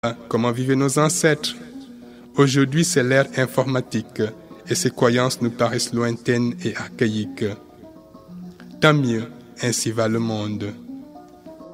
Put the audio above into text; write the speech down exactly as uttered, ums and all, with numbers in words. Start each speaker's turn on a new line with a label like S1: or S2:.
S1: comment vivaient nos ancêtres. Aujourd'hui, c'est l'ère informatique et ces croyances nous paraissent lointaines et archaïques. Tant mieux, ainsi va le monde.